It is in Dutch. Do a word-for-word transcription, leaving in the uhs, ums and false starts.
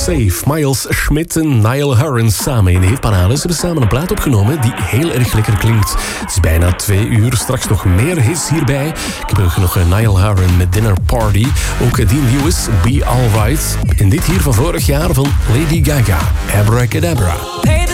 Safe. Miles Schmidt en Niall Horan samen in de hitparade. Ze hebben samen een plaat opgenomen die heel erg lekker klinkt. Het is bijna twee uur, straks nog meer hits hierbij. Ik heb ook nog Niall Horan met Dinner Party. Ook Dean Lewis, Be Alright. En dit hier van vorig jaar van Lady Gaga, Abracadabra.